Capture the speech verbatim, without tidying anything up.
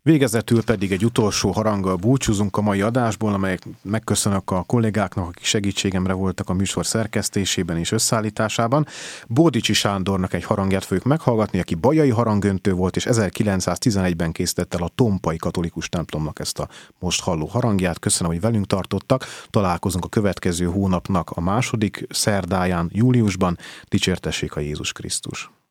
Végezetül pedig egy utolsó haranggal búcsúzunk a mai adásból, amelyek megköszönök a kollégáknak, akik segítségemre voltak a műsor szerkesztésében és összeállításában. Bódicsi Sándornak egy harangját fogjuk meghallgatni, aki bajai harangöntő volt, és ezerkilencszáztizenegyben készítette el a tompai katolikus templomnak ezt a most halló harangját. Köszönöm, hogy velünk tartottak. Találkozunk a következő hónapnak a második szerdáján, júliusban. Dicsértessék a Jézus Krisztus!